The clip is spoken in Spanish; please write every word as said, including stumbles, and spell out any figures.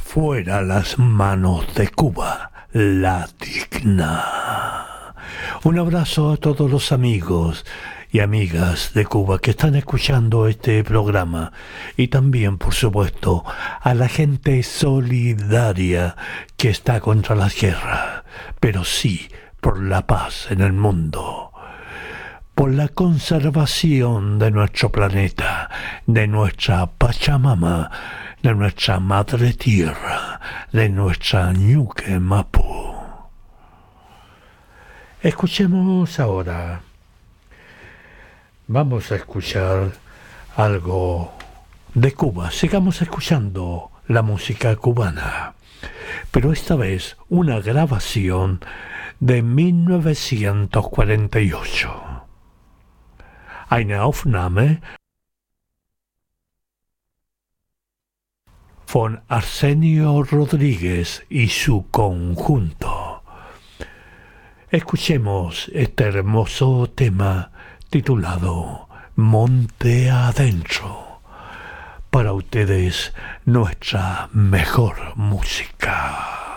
Fuera las manos de Cuba, la digna. Un abrazo a todos los amigos y amigas de Cuba que están escuchando este programa y también, por supuesto, a la gente solidaria que está contra la guerra, pero sí por la paz en el mundo, por la conservación de nuestro planeta, de nuestra Pachamama, de nuestra madre tierra, de nuestra Ñuque Mapu. Escuchemos ahora. Vamos a escuchar algo de Cuba. Sigamos escuchando la música cubana, pero esta vez una grabación de mil novecientos cuarenta y ocho. Eine Aufnahme von Arsenio Rodríguez y su conjunto. Escuchemos este hermoso tema titulado Monte Adentro. Para ustedes, nuestra mejor música.